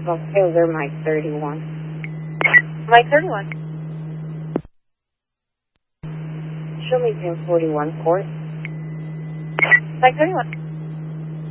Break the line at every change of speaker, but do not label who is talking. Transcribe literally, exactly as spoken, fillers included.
Okay, over Mike thirty-one.
Mike thirty-one.
Show me ten forty-one court.
Mike thirty-one.